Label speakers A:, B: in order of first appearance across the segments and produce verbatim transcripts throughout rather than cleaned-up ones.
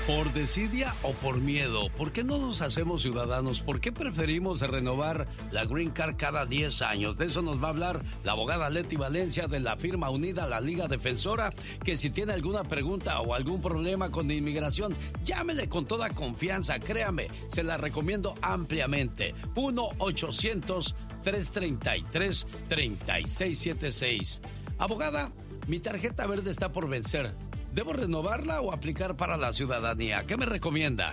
A: ¿Por desidia o por miedo? ¿Por qué no nos hacemos ciudadanos? ¿Por qué preferimos renovar la Green Card cada diez años? De eso nos va a hablar la abogada Leti Valencia de la firma unida La Liga Defensora, que si tiene alguna pregunta o algún problema con inmigración, llámele con toda confianza, créame, se la recomiendo ampliamente. uno ochocientos, tres treinta y tres, treinta y seis setenta y seis. Abogada, mi tarjeta verde está por vencer. ¿Debo renovarla o aplicar para la ciudadanía? ¿Qué me recomienda?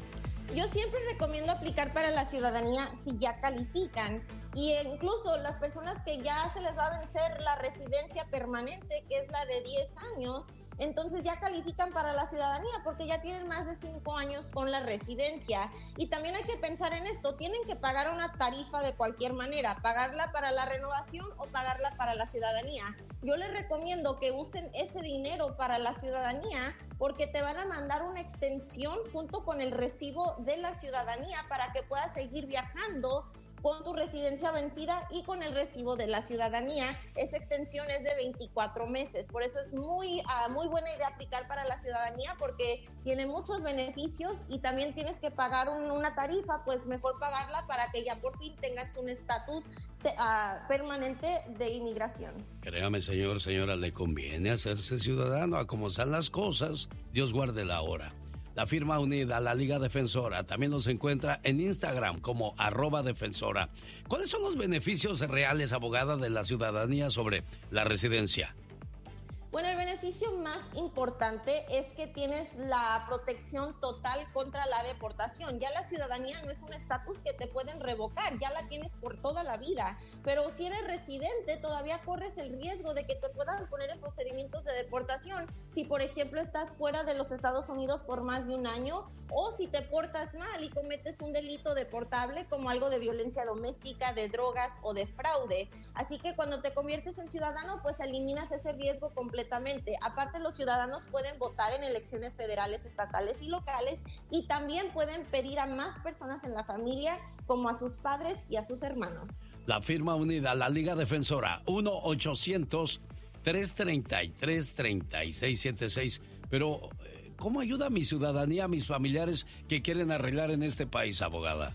B: Yo siempre recomiendo aplicar para la ciudadanía si ya califican. Y incluso las personas que ya se les va a vencer la residencia permanente, que es la de diez años, entonces ya califican para la ciudadanía porque ya tienen más de cinco años con la residencia. Y también hay que pensar en esto, tienen que pagar una tarifa de cualquier manera, pagarla para la renovación o pagarla para la ciudadanía. Yo les recomiendo que usen ese dinero para la ciudadanía porque te van a mandar una extensión junto con el recibo de la ciudadanía para que puedas seguir viajando con tu residencia vencida y con el recibo de la ciudadanía. Esa extensión es de veinticuatro meses, por eso es muy, uh, muy buena idea aplicar para la ciudadanía porque tiene muchos beneficios y también tienes que pagar un, una tarifa, pues mejor pagarla para que ya por fin tengas un estatus uh, permanente de inmigración.
A: Créame, señor, señora, le conviene hacerse ciudadano. A como están las cosas, Dios guarde la hora. La firma unida, la Liga Defensora, también nos encuentra en Instagram como arroba defensora. ¿Cuáles son los beneficios reales, abogada, de la ciudadanía sobre la residencia?
B: Bueno, el beneficio más importante es que tienes la protección total contra la deportación. Ya la ciudadanía no es un estatus que te pueden revocar, ya la tienes por toda la vida. Pero si eres residente, todavía corres el riesgo de que te puedan poner en procedimientos de deportación si, por ejemplo, estás fuera de los Estados Unidos por más de un año o si te portas mal y cometes un delito deportable como algo de violencia doméstica, de drogas o de fraude. Así que cuando te conviertes en ciudadano, pues eliminas ese riesgo completamente. Aparte, los ciudadanos pueden votar en elecciones federales, estatales y locales y también pueden pedir a más personas en la familia, como a sus padres y a sus hermanos.
A: La firma unida, la Liga Defensora, uno ochocientos, tres treinta y tres, treinta y seis setenta y seis. Pero, ¿cómo ayuda a mi ciudadanía, a mis familiares que quieren arreglar en este país, abogada?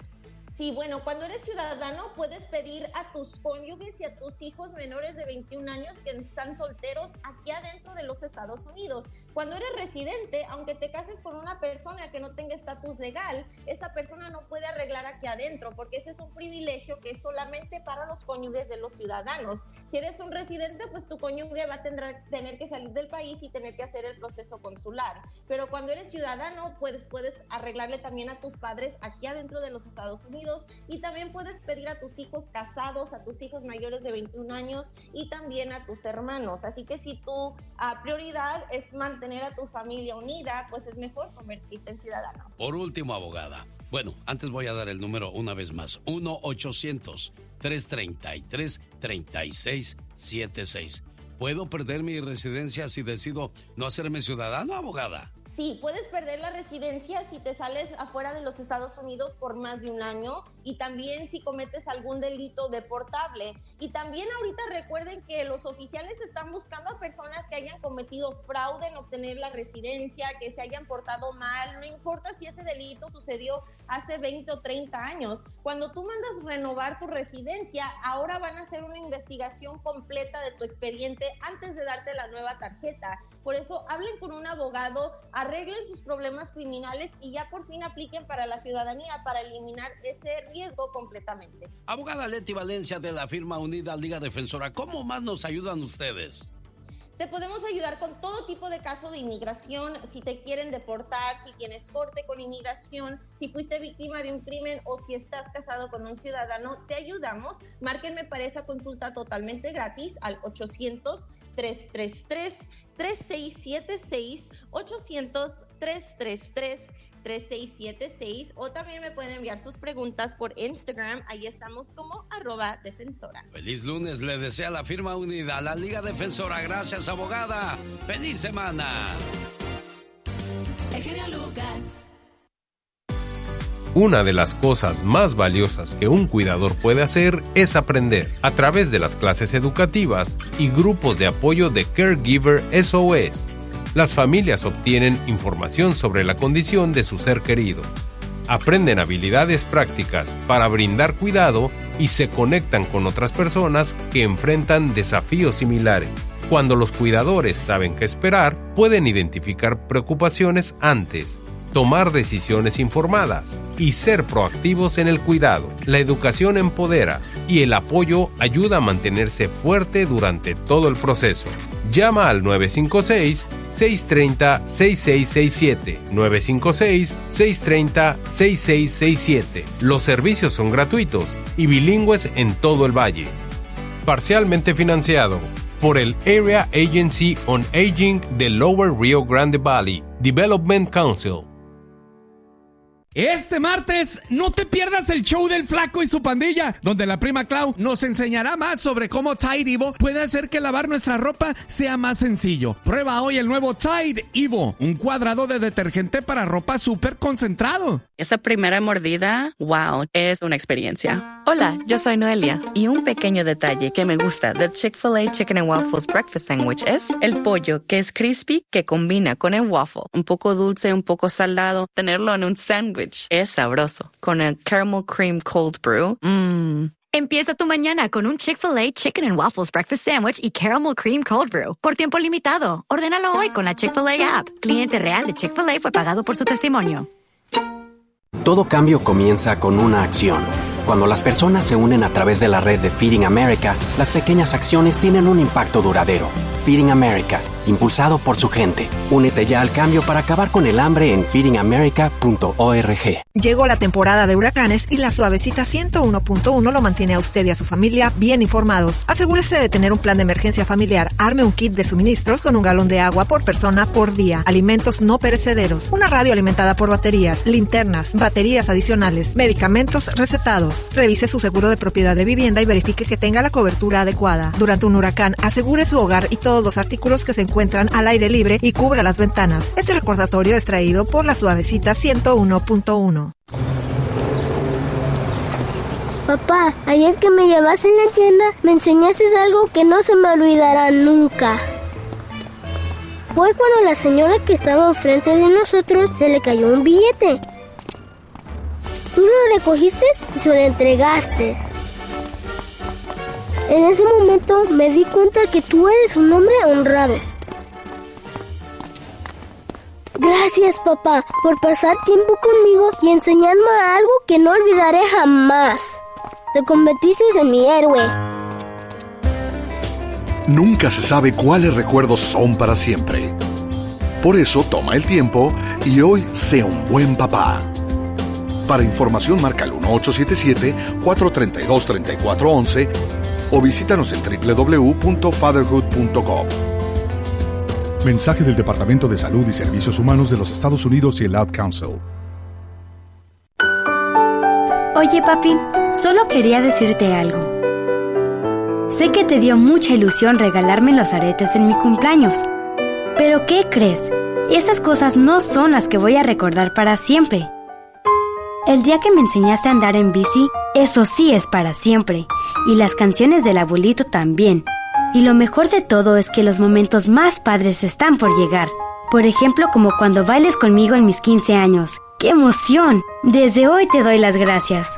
B: Sí, bueno, cuando eres ciudadano puedes pedir a tus cónyuges y a tus hijos menores de veintiún años que están solteros aquí adentro de los Estados Unidos. Cuando eres residente, aunque te cases con una persona que no tenga estatus legal, esa persona no puede arreglar aquí adentro porque ese es un privilegio que es solamente para los cónyuges de los ciudadanos. Si eres un residente, pues tu cónyuge va a tener, tener que salir del país y tener que hacer el proceso consular. Pero cuando eres ciudadano, puedes, puedes arreglarle también a tus padres aquí adentro de los Estados Unidos. Y también puedes pedir a tus hijos casados, a tus hijos mayores de veintiún años y también a tus hermanos. Así que si tu uh, prioridad es mantener a tu familia unida, pues es mejor convertirte en ciudadano.
A: Por último, abogada, bueno, antes voy a dar el número una vez más, uno ochocientos, tres treinta y tres, treinta y seis setenta y seis. ¿Puedo perder mi residencia si decido no hacerme ciudadano, abogada?
B: Sí, puedes perder la residencia si te sales afuera de los Estados Unidos por más de un año y también si cometes algún delito deportable. Y también ahorita recuerden que los oficiales están buscando a personas que hayan cometido fraude en obtener la residencia, que se hayan portado mal, no importa si ese delito sucedió hace veinte o treinta años. Cuando tú mandas renovar tu residencia, ahora van a hacer una investigación completa de tu expediente antes de darte la nueva tarjeta. Por eso hablen con un abogado, arreglen sus problemas criminales y ya por fin apliquen para la ciudadanía para eliminar ese riesgo completamente.
A: Abogada Leti Valencia de la firma unida Liga Defensora, ¿cómo más nos ayudan ustedes?
B: Te podemos ayudar con todo tipo de caso de inmigración, si te quieren deportar, si tienes corte con inmigración, si fuiste víctima de un crimen o si estás casado con un ciudadano, te ayudamos. Márquenme para esa consulta totalmente gratis al ochocientos, tres tres tres, tres seis siete seis, ochocientos, tres tres tres, tres seis siete seis o también me pueden enviar sus preguntas por Instagram, ahí estamos como arroba defensora.
A: Feliz lunes, le desea la firma unida, la Liga Defensora. Gracias, abogada. Feliz semana.
C: El genio Lucas.
D: Una de las cosas más valiosas que un cuidador puede hacer es aprender a través de las clases educativas y grupos de apoyo de Caregiver S O S. las familias obtienen información sobre la condición de su ser querido, aprenden habilidades prácticas para brindar cuidado y se conectan con otras personas que enfrentan desafíos similares. Cuando los cuidadores saben qué esperar, pueden identificar preocupaciones antes, tomar decisiones informadas y ser proactivos en el cuidado. La educación empodera y el apoyo ayuda a mantenerse fuerte durante todo el proceso. Llama al nueve cinco seis, seis tres cero, seis seis seis siete, nueve cinco seis, seis tres cero, seis seis seis siete. Los servicios son gratuitos y bilingües en todo el valle. Parcialmente financiado por el Area Agency on Aging de Lower Rio Grande Valley Development Council.
E: Este martes, no te pierdas el show del Flaco y su pandilla, donde la prima Clau nos enseñará más sobre cómo Tide Evo puede hacer que lavar nuestra ropa sea más sencillo. Prueba hoy el nuevo Tide Evo, un cuadrado de detergente para ropa súper concentrado.
F: Esa primera mordida, wow, es una experiencia. Hola, yo soy Noelia, y un pequeño detalle que me gusta del Chick-fil-A Chicken and Waffles Breakfast Sandwich es el pollo, que es crispy, que combina con el waffle. Un poco dulce, un poco salado, tenerlo en un sándwich es sabroso. Con el Caramel Cream Cold Brew, mmm.
G: Empieza tu mañana con un Chick-fil-A Chicken and Waffles Breakfast Sandwich y Caramel Cream Cold Brew. Por tiempo limitado. Ordénalo hoy con la Chick-fil-A app. Cliente real de Chick-fil-A fue pagado por su testimonio.
H: Todo cambio comienza con una acción. Cuando las personas se unen a través de la red de Feeding America, las pequeñas acciones tienen un impacto duradero. Feeding America, impulsado por su gente. Únete ya al cambio para acabar con el hambre en feeding america punto org.
I: Llegó la temporada de huracanes y la Suavecita ciento uno punto uno lo mantiene a usted y a su familia bien informados. Asegúrese de tener un plan de emergencia familiar. Arme un kit de suministros con un galón de agua por persona por día. Alimentos no perecederos. Una radio alimentada por baterías, linternas, baterías adicionales, medicamentos recetados. Revise su seguro de propiedad de vivienda y verifique que tenga la cobertura adecuada. Durante un huracán, asegure su hogar y todos los artículos que se encuentran al aire libre y cubra las ventanas. Este recordatorio es traído por la Suavecita ciento uno punto uno.
J: Papá, ayer que me llevaste en la tienda, me enseñaste algo que no se me olvidará nunca. Fue cuando la señora que estaba enfrente de nosotros se le cayó un billete. Tú lo recogiste y se lo entregaste. En ese momento me di cuenta que tú eres un hombre honrado. Gracias, papá, por pasar tiempo conmigo y enseñarme algo que no olvidaré jamás. Te convertiste en mi héroe.
K: Nunca se sabe cuáles recuerdos son para siempre. Por eso toma el tiempo y hoy sé un buen papá. Para información marca el uno ocho siete siete, cuatro tres dos, tres cuatro uno uno o visítanos en doble u doble u doble u punto fatherhood punto com.
L: Mensaje del Departamento de Salud y Servicios Humanos de los Estados Unidos y el Ad Council.
M: Oye, papi, solo quería decirte algo. Sé que te dio mucha ilusión regalarme los aretes en mi cumpleaños. Pero ¿qué crees? Esas cosas no son las que voy a recordar para siempre. El día que me enseñaste a andar en bici, eso sí es para siempre. Y las canciones del abuelito también. Y lo mejor de todo es que los momentos más padres están por llegar. Por ejemplo, como cuando bailes conmigo en mis quince años. ¡Qué emoción! Desde hoy te doy las gracias.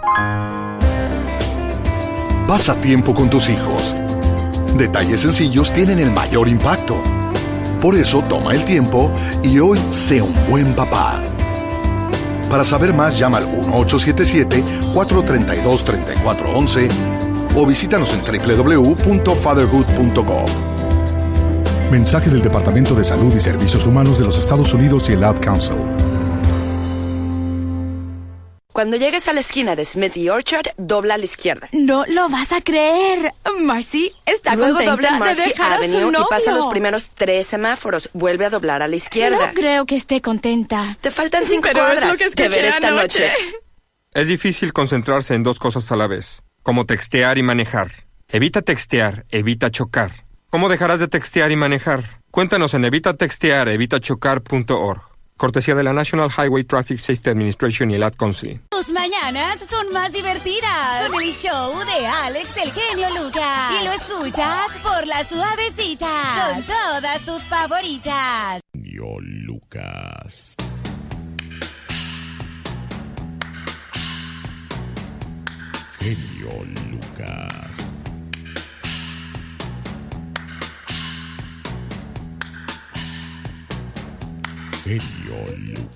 K: Pasa tiempo con tus hijos. Detalles sencillos tienen el mayor impacto. Por eso toma el tiempo y hoy sé un buen papá. Para saber más, llama al uno ocho siete siete, cuatro tres dos, tres cuatro uno uno o visítanos en doble u doble u doble u punto fatherhood punto com.
L: Mensaje del Departamento de Salud y Servicios Humanos de los Estados Unidos y el Ad Council.
N: Cuando llegues a la esquina de Smith y Orchard, dobla a la izquierda.
O: No lo vas a creer. Marcy está
N: Luego
O: contenta
N: dobla en Marcy
O: de dejar
N: Avenue
O: a su novio.
N: y pasa los primeros tres semáforos. Vuelve a doblar a la izquierda.
O: No creo que esté contenta.
N: Te faltan cinco
O: Pero
N: cuadras.
O: es lo que escuché
N: Te veré esta
O: anoche.
N: noche.
P: Es difícil concentrarse en dos cosas a la vez, como textear y manejar. Evita textear, evita chocar. ¿Cómo dejarás de textear y manejar? Cuéntanos en evita textear, evita chocar punto org. Cortesía de la National Highway Traffic Safety Administration y el Ad Council.
Q: Tus mañanas son más divertidas con el show de Alex el genio Lucas. Y lo escuchas por La Suavecita con todas tus favoritas.
E: genio Lucas. Genio Lucas. Genio Lucas.